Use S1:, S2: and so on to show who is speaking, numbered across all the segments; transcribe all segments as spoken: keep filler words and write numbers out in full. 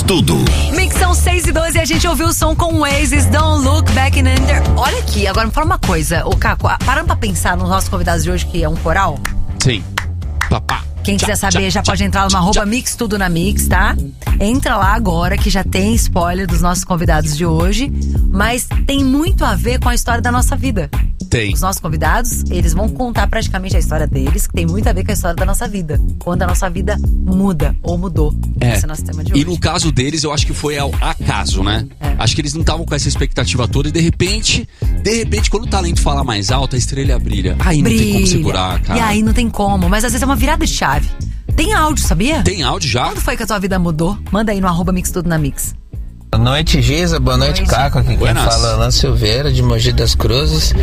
S1: Tudo.
S2: Mix são seis e doze e a gente ouviu o som com Oasis, Don't Look Back in Anger. Olha aqui, agora me fala uma coisa, ô Caco, parando pra pensar nos nossos convidados de hoje, que é um coral?
S3: Sim. Papá.
S2: Quem quiser
S3: tchá,
S2: saber
S3: tchá,
S2: já
S3: tchá,
S2: pode entrar no
S3: tchá,
S2: arroba
S3: tchá.
S2: Mix Tudo na Mix, tá? Entra lá agora que já tem spoiler dos nossos convidados de hoje, mas tem muito a ver com a história da nossa vida.
S3: Tem.
S2: Os nossos convidados, eles vão contar praticamente a história deles, que tem muito a ver com a história da nossa vida. Quando a nossa vida muda ou mudou.
S3: É.
S2: Esse é o nosso tema de
S3: E
S2: hoje.
S3: no caso deles, eu acho que foi ao acaso, né?
S2: É.
S3: Acho que eles não estavam com essa expectativa toda e de repente, de repente, quando o talento fala mais alto, a estrela brilha. Aí não tem como segurar, cara.
S2: E aí não tem como, mas às vezes é uma virada de chave. Tem áudio, sabia?
S3: Tem áudio já?
S2: Quando foi que a tua vida mudou? Manda aí no arroba Mix Tudo na Mix.
S4: Boa noite, Giza. Boa noite,
S2: Noite.
S4: Caco. Aqui quem
S3: Buenas.
S4: fala é Alan Silveira, de Mogi das Cruzes.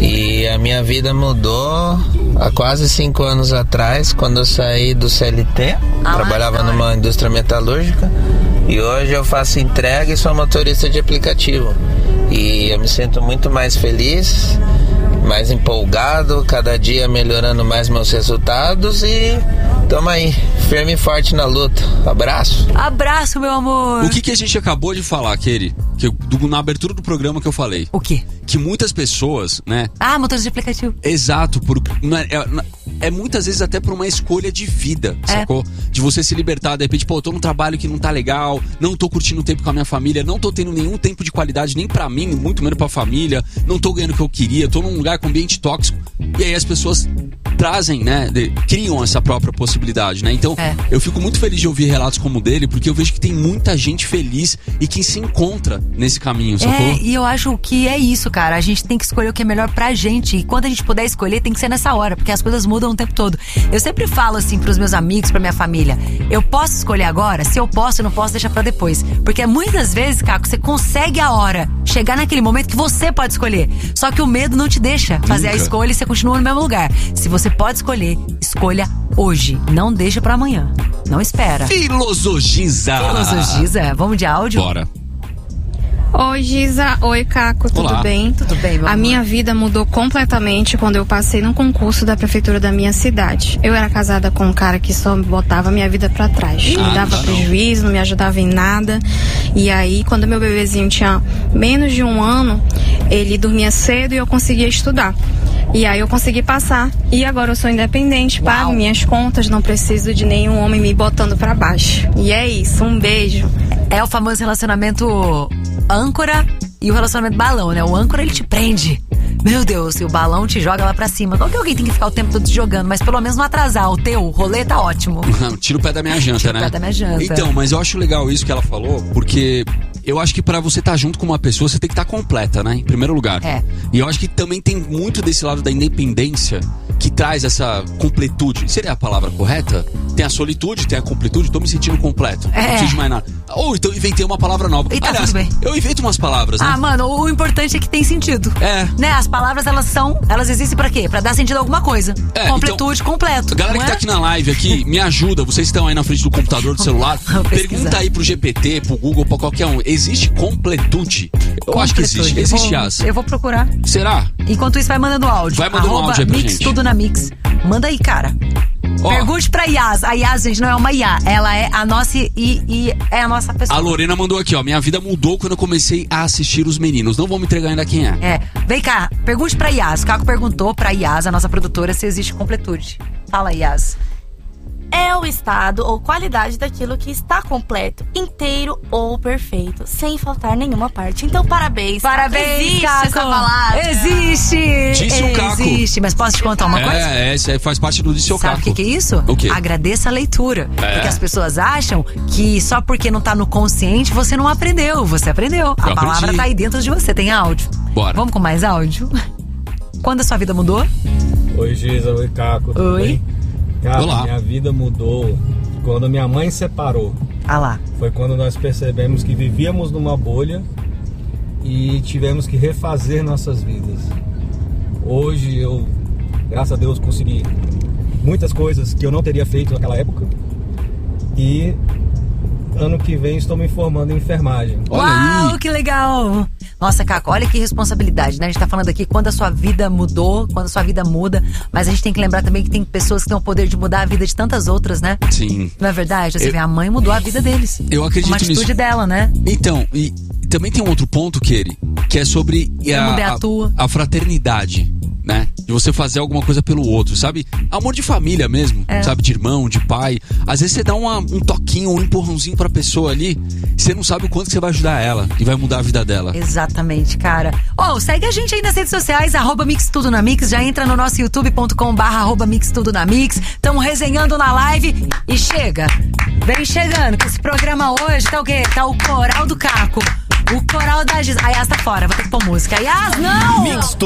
S4: E a minha vida mudou há quase cinco anos atrás, quando eu saí do C L T.
S2: Ah,
S4: trabalhava
S2: legal.
S4: numa indústria metalúrgica. E hoje eu faço entrega e sou motorista de aplicativo. E eu me sinto muito mais feliz, mais empolgado, cada dia melhorando mais meus resultados e tamo aí, firme e forte na luta. Abraço.
S2: Abraço, meu amor.
S3: O que, que a gente acabou de falar, Keri? Que eu- do- na abertura do programa que eu falei.
S2: O quê?
S3: Que muitas pessoas, né?
S2: Ah, motores de aplicativo.
S3: Exato, por, não é, é- é muitas vezes até por uma escolha de vida,
S2: É.
S3: sacou? De você se libertar, de repente, pô, eu tô num trabalho que não tá legal, não tô curtindo tempo com a minha família, não tô tendo nenhum tempo de qualidade nem pra mim, muito menos pra família, não tô ganhando o que eu queria, tô num lugar com ambiente tóxico. E aí as pessoas trazem, né, de- criam essa própria possibilidade, né? Então,
S2: É.
S3: eu fico muito feliz de ouvir relatos como o dele, porque eu vejo que tem muita gente feliz e que se encontra nesse caminho, sacou?
S2: É, e eu acho que é isso, cara. A gente tem que escolher o que é melhor pra gente. E quando a gente puder escolher, tem que ser nessa hora, porque as coisas mudam o tempo todo. Eu sempre falo assim pros meus amigos, pra minha família: eu posso escolher agora? Se eu posso, eu não posso deixar pra depois. Porque muitas vezes, Caco, você consegue a hora, chegar naquele momento que você pode escolher. Só que o medo não te deixa fazer a
S3: Nunca.
S2: escolha e você continua no mesmo lugar. Se você pode escolher, escolha hoje. Não deixa pra amanhã. Não espera.
S3: Filosogiza!
S2: Filosogiza. Vamos de áudio?
S3: Bora.
S5: Oi, Giza. Oi, Caco. Tudo
S3: Olá.
S5: bem?
S2: Tudo bem, meu
S5: A
S2: amor?
S5: minha vida mudou completamente quando eu passei num concurso da prefeitura da minha cidade. Eu era casada com um cara que só botava minha vida pra trás.
S3: Ah,
S5: me dava
S3: não dá não.
S5: prejuízo, não me ajudava em nada. E aí, quando meu bebezinho tinha menos de um ano, ele dormia cedo e eu conseguia estudar. E aí eu consegui passar. E agora eu sou independente, pago minhas contas, não preciso de nenhum homem me botando pra baixo. E é isso, um beijo.
S2: É o famoso relacionamento âncora e o relacionamento balão, né? O âncora, ele te prende. Meu Deus, e o balão te joga lá pra cima. Qualquer alguém tem que ficar o tempo todo te jogando, mas pelo menos não atrasar. O teu rolê tá ótimo.
S3: Tira o pé da minha janta,
S2: Tira o
S3: né?
S2: pé da minha janta.
S3: Então, mas eu acho legal isso que ela falou, porque eu acho que pra você estar junto com uma pessoa, você tem que estar completa, né? Em primeiro lugar.
S2: É.
S3: E eu acho que também tem muito desse lado da independência que traz essa completude. Seria a palavra correta? Tem a solitude, tem a completude, tô me sentindo completo.
S2: É.
S3: Não preciso de mais nada. Ou então inventei uma palavra nova.
S2: E tá
S3: Aliás,
S2: tudo bem.
S3: eu invento umas palavras, né?
S2: Ah, mano, o importante é que tem sentido.
S3: É.
S2: Né? As palavras, elas são, elas existem pra quê? Pra dar sentido a alguma coisa.
S3: É,
S2: Completude, completo.
S3: Galera
S2: não
S3: que tá
S2: é?
S3: aqui na live aqui, me ajuda. Vocês estão aí na frente do computador, do celular.
S2: Vou pesquisar.
S3: Pergunta aí pro G P T, pro Google, pra qualquer um. Existe completude? Eu acho que existe.
S2: Completude.
S3: Existe,
S2: eu vou,
S3: Yas.
S2: eu vou procurar.
S3: Será?
S2: Enquanto isso, vai mandando áudio.
S3: Vai mandando
S2: Arroba
S3: áudio aí pra
S2: Mix
S3: gente.
S2: Tudo na Mix. Manda aí, cara.
S3: Ó,
S2: Pergunte pra Yas. A Yas, gente, não é uma I A. Ela é a nossa I, I é a nossa pessoa.
S3: a Lorena mandou aqui, ó. Minha vida mudou quando eu comecei a assistir os meninos. Não vou me entregar ainda quem é.
S2: É. Vem cá, pergunte pra Yas. O Caco perguntou pra Yas, a nossa produtora, se existe completude. Fala, Yas.
S6: É o estado ou qualidade daquilo que está completo, inteiro ou perfeito, sem faltar nenhuma parte. Então, parabéns.
S2: Parabéns,
S6: Existe
S2: Caco.
S6: essa palavra.
S2: Existe.
S3: Disse o Caco.
S2: Existe. Mas posso te contar uma coisa?
S3: É, é, isso aí faz parte do Disse o
S2: Sabe
S3: Caco.
S2: o que, que é isso?
S3: O quê?
S2: Agradeça a leitura.
S3: É.
S2: Porque as pessoas acham que só porque não tá no consciente, você não aprendeu. Você aprendeu. A
S3: Eu
S2: palavra
S3: aprendi.
S2: tá aí dentro de você. Tem áudio?
S3: Bora.
S2: Vamos com mais áudio? Quando a sua vida mudou?
S7: Oi, Giza, oi, Caco, tudo
S2: Oi.
S7: bem? Cara,
S3: Olá.
S7: minha vida mudou quando minha mãe separou.
S2: Ah lá.
S7: Foi quando nós percebemos que vivíamos numa bolha e tivemos que refazer nossas vidas. Hoje eu, graças a Deus, consegui muitas coisas que eu não teria feito naquela época. E ano que vem estou me formando em enfermagem.
S3: Olha
S2: Uau,
S3: aí.
S2: que legal. Nossa, Caco, olha que responsabilidade, né? A gente tá falando aqui quando a sua vida mudou, quando a sua vida muda, mas a gente tem que lembrar também que tem pessoas que têm o poder de mudar a vida de tantas outras, né?
S3: Sim.
S2: Não é verdade? Você
S3: Eu-
S2: vê, a mãe mudou a vida deles.
S3: Eu acredito
S2: Uma atitude
S3: nisso.
S2: dela, né?
S3: Então, e também tem um outro ponto, Keri, que é sobre
S2: Eu mudei a tua.
S3: a fraternidade, né? De você fazer alguma coisa pelo outro, sabe? Amor de família mesmo,
S2: É.
S3: sabe? De irmão, de pai. Às vezes você dá uma- um toquinho, um empurrãozinho pra pessoa ali, você não sabe o quanto que você vai ajudar ela e vai mudar a vida dela.
S2: Exatamente, cara. Ó, segue a gente aí nas redes sociais, arroba Mix Tudo na Mix. Já entra no nosso youtube ponto com barra arroba Mix Tudo na Mix. Tamo resenhando na live e chega. Vem chegando, que esse programa hoje tá o quê? Tá o coral do Caco. O coral da Giz. A Yas tá fora, vou ter que pôr música. Yas, não!
S1: Mix